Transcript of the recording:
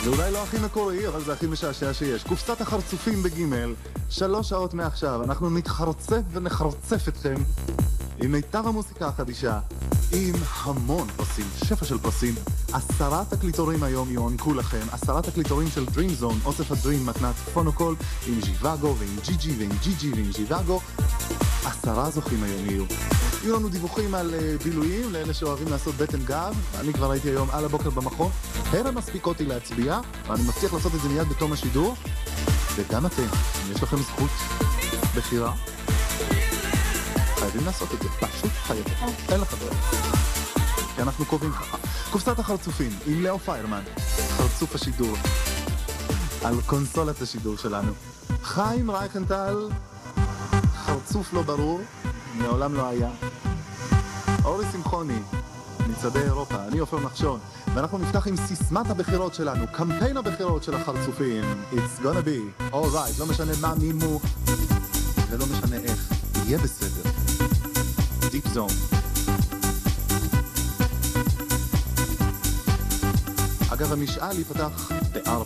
זה אולי לא הכי מקורי, אבל זה הכי משעשע שיש. קופסת החרצופים בגימל, 3 שעות מעכשיו, אנחנו נתחרצף ונחרצף אתכם עם מיטב המוסיקה החדישה, עם המון פרסים, שפע של פרסים. 10 תקליטורים היום יוענקו לכם, 10 תקליטורים של Dream Zone, אוסף הדרים, מתנת פונוקול, עם ז'יוואגו ועם ג'י-ג'י ועם ג'י-ג'י ועם ז'יוואגו. 10 זוכים היום יהיו לנו דיווחים על בילויים לאלה שאוהבים לעשות בטן גב. אני כבר הייתי היום על הבוקר במכון, הן מספיקות לי להצביע, ואני מבטיח לעשות את זה מיד בתום השידור. וגם אתם, אם יש לכם זכות בחירה, חייבים לעשות את זה, פשוט חייבים, אין לך ברירה, כי אנחנו קובעים ככה. קופסת החרצופים עם לאו פיירמן, חרצוף השידור על קונסולת השידור שלנו. חיים רייכנטל, חרצוף לא ברור, מעולם לא היה. אורי שמחוני, מצעדי אירופה, אני עופר נחשון, ואנחנו נפתח עם סיסמת הבחירות שלנו, קמפיין הבחירות של החרצופים. It's gonna be alright, לא משנה מה מימו ולא משנה איך, יהיה בסדר. Deep Zone. אגב, המשאל ייפתח ב4.